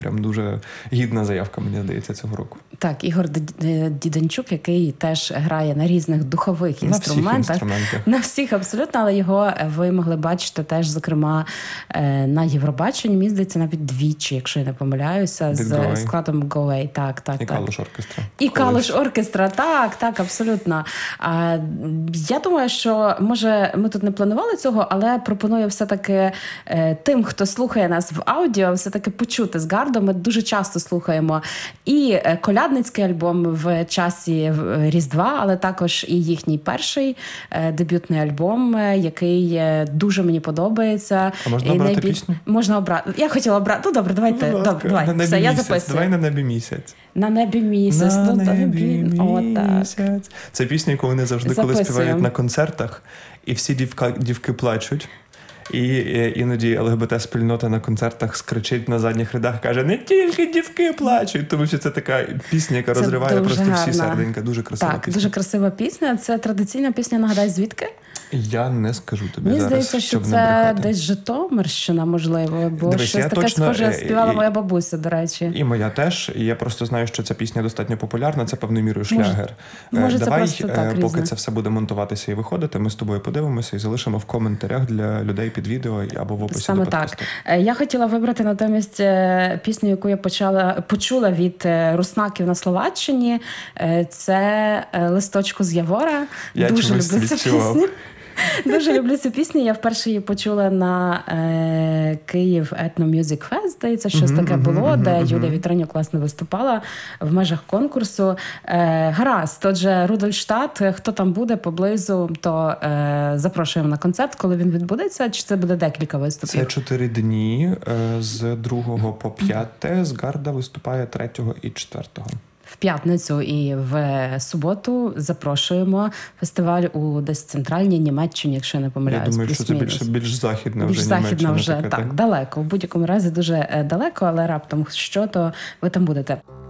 Прям дуже гідна заявка, мені здається, цього року. Так, Ігор Діденчук, який теж грає на різних духових інструментах. На всіх абсолютно, але його ви могли бачити теж, зокрема, на Євробаченні, мені здається, навіть двічі, якщо я не помиляюся, з складом Go Away. Так. І Калуш оркестра. І Калуш оркестра, так, абсолютно. Я думаю, що, може, ми тут не планували цього, але пропоную все-таки тим, хто слухає нас в аудіо, все-таки почути з Гардо. Ми дуже часто слухаємо і колядницький альбом в часі Різдва, але також і їхній перший дебютний альбом, який дуже мені подобається. А можна обрати пісню? Можна обрати. Я хотіла обрати. Ну, добре, давайте. Давай. Все, я записую. Давай «На небі місяць». «На небі місяць». На небі місяць. Так. Це пісня, яку вони завжди, коли співають на концертах, і всі дівки плачуть. І іноді ЛГБТ-спільнота на концертах скричить на задніх рядах, каже, не тільки дівки плачуть, тому що це така пісня, яка розриває просто всі серденька. Дуже красива пісня. Так, дуже красива пісня. Це традиційна пісня, нагадай, звідки? Я не скажу тобі Мені зараз, здається, що це десь Житомирщина, можливо, бо дивись, щось таке схоже співала моя бабуся, до речі. І моя теж, і я просто знаю, що ця пісня достатньо популярна, це певною мірою шлягер. Може, давай, це так, поки різне. Це все буде монтуватися і виходити, ми з тобою подивимося і залишимо в коментарях для людей під відео або в описі саме до подкасту. Так. Я хотіла вибрати натомість пісню, яку я почула від Руснаків на Словаччині. Це «Листочку з Явора». Я дуже люблю цю пісню. Дуже люблю цю пісню. Я вперше її почула на Київ Ethno Music Fest, здається, щось таке було, де Юлія Вітранюк, власне, виступала в межах конкурсу. Гаразд, отже, Рудольштат, хто там буде поблизу, то запрошуємо на концерт, коли він відбудеться, чи це буде декілька виступів? Це 4 дні, з 2 по 5, з Гарда виступає 3 і 4. В п'ятницю і в суботу запрошуємо фестиваль у десь центральній Німеччині, якщо я не помиляюсь. Я думаю, що це більш західна вже Німеччина. Так, далеко. В будь-якому разі дуже далеко, але раптом що, то ви там будете.